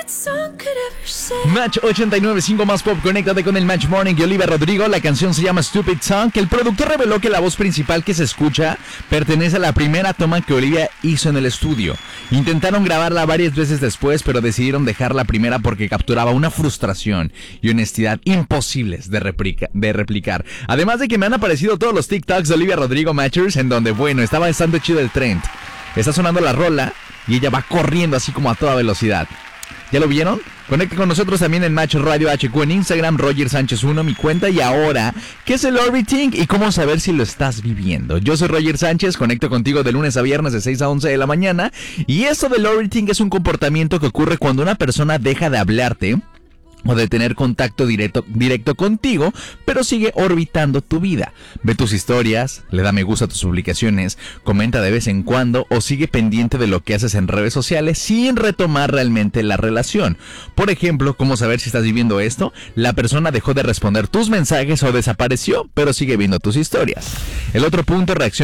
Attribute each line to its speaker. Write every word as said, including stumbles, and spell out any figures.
Speaker 1: Match ochenta y nueve punto cinco más pop, conéctate con el Match Morning y Olivia Rodrigo. La canción se llama Stupid Song, que el productor reveló que la voz principal que se escucha pertenece a la primera toma que Olivia hizo en el estudio. Intentaron grabarla varias veces después, pero decidieron dejar la primera porque capturaba una frustración y honestidad imposibles de, replica, de replicar. Además de que me han aparecido todos los TikToks de Olivia Rodrigo Matchers, en donde, bueno, estaba bastante chido el trend. Está sonando la rola y ella va corriendo así como a toda velocidad. ¿Ya lo vieron? Conecta con nosotros también en Match Radio H Q en Instagram, Roger Sánchez uno, mi cuenta. Y ahora, ¿qué es el orbiting y cómo saber si lo estás viviendo? Yo soy Roger Sánchez, conecto contigo de lunes a viernes de seis a once de la mañana. Y esto del orbiting es un comportamiento que ocurre cuando una persona deja de hablarte o de tener contacto directo, directo contigo, pero sigue orbitando tu vida. Ve tus historias, le da me gusta a tus publicaciones, comenta de vez en cuando o sigue pendiente de lo que haces en redes sociales sin retomar realmente la relación. Por ejemplo, ¿cómo saber si estás viviendo esto? La persona dejó de responder tus mensajes o desapareció, pero sigue viendo tus historias. El otro punto, reacción